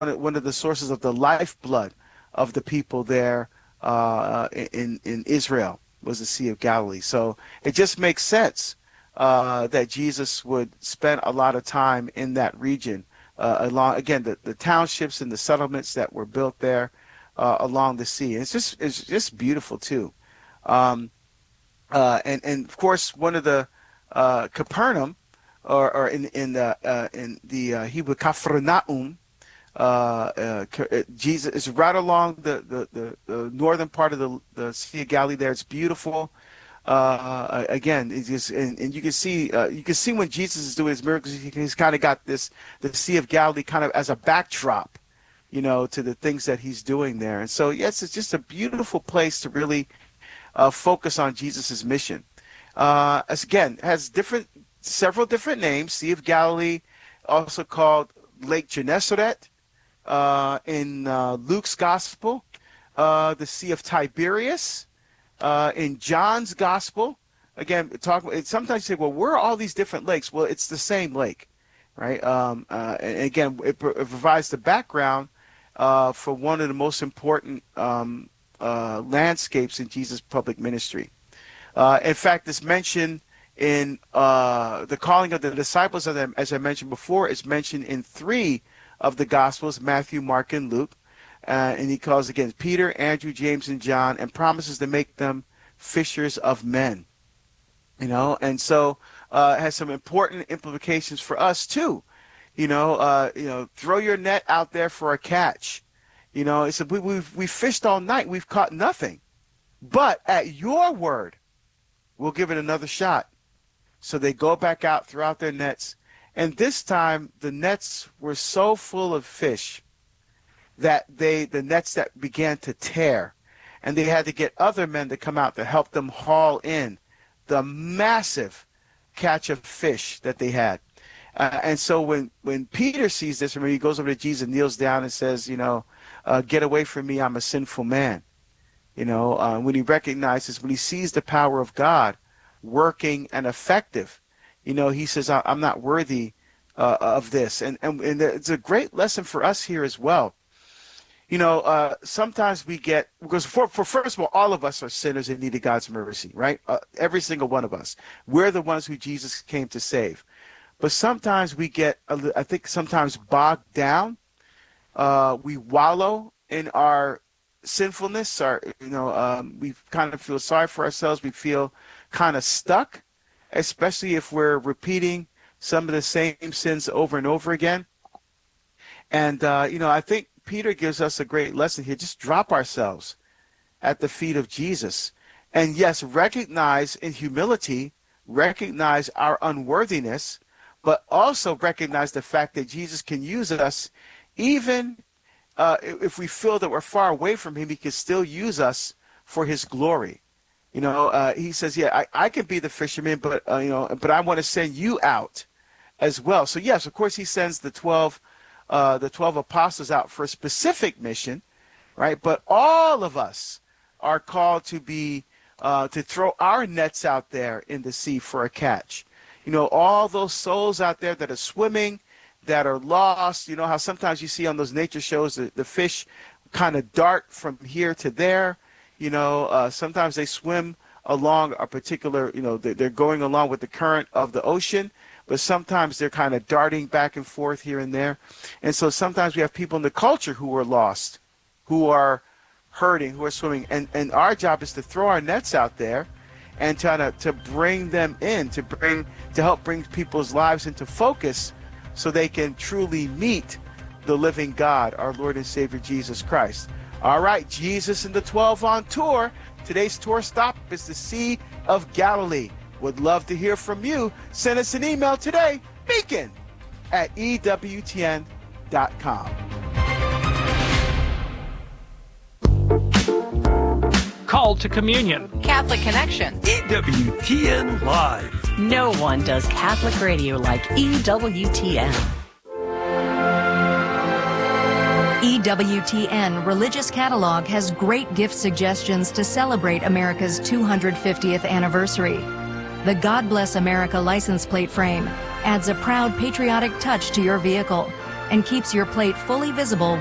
one of the sources of the lifeblood of the people there in Israel was the Sea of Galilee. So it just makes sense that Jesus would spend a lot of time in that region, along, again, the townships and the settlements that were built there along the sea. And it's just beautiful too. And of course, one of the Capernaum, or in the Hebrew Capernaum, Jesus is right along the northern part of the Sea of Galilee. There, it's beautiful. Again, it's just, and you can see when Jesus is doing his miracles, he's kind of got the Sea of Galilee kind of as a backdrop, to the things that he's doing there. And so, yes, it's just a beautiful place to really focus on Jesus's mission. As again, has several different names. Sea of Galilee, also called Lake Gennesaret in Luke's Gospel, the Sea of Tiberias in John's Gospel. Again, sometimes you say, well, where are all these different lakes? Well, it's the same lake, right? And again, it provides the background for one of the most important landscapes in Jesus' public ministry. In fact, it's mentioned in the calling of the disciples, as I mentioned before, is mentioned in 3 of the Gospels, Matthew, Mark, and Luke. And he calls again Peter, Andrew, James, and John, and promises to make them fishers of men. And so it has some important implications for us too. Throw your net out there for a catch. It's we fished all night, we've caught nothing, but at your word, we'll give it another shot. So they go back out, throw out their nets, and this time the nets were so full of fish that the nets that began to tear, and they had to get other men to come out to help them haul in the massive catch of fish that they had. And so when Peter sees this, remember, he goes over to Jesus, kneels down, and says, get away from me, I'm a sinful man. When he recognizes, when he sees the power of God working and effective, he says, I'm not worthy of this. And it's a great lesson for us here as well. Sometimes we get, because for first of all of us are sinners in need of God's mercy, right? Every single one of us. We're the ones who Jesus came to save. But sometimes we get, I think, sometimes bogged down. We wallow in our sinfulness. We kind of feel sorry for ourselves. We feel kind of stuck, especially if we're repeating some of the same sins over and over again. And, I think Peter gives us a great lesson here. Just drop ourselves at the feet of Jesus. And yes, recognize in humility, recognize our unworthiness, but also recognize the fact that Jesus can use us even if we feel that we're far away from him. He can still use us for his glory. He says, yeah, I can be the fisherman, but I want to send you out as well. So yes, of course, he sends the 12 apostles out for a specific mission, right? But all of us are called to be to throw our nets out there in the sea for a catch. All those souls out there that are swimming, that are lost. How sometimes you see on those nature shows the fish kind of dart from here to there. Sometimes they swim along a particular, they're going along with the current of the ocean, but sometimes they're kind of darting back and forth here and there. And so sometimes we have people in the culture who are lost, who are hurting, who are swimming. And our job is to throw our nets out there and to bring them in, to help bring people's lives into focus so they can truly meet the living God, our Lord and Savior, Jesus Christ. All right, Jesus and the 12 on tour. Today's tour stop is the Sea of Galilee. Would love to hear from you. Send us an email today, beacon@ewtn.com. Call to Communion. Catholic Connection. EWTN Live. No one does Catholic radio like EWTN. EWTN Religious Catalog has great gift suggestions to celebrate America's 250th anniversary. The God Bless America license plate frame adds a proud patriotic touch to your vehicle. and keeps your plate fully visible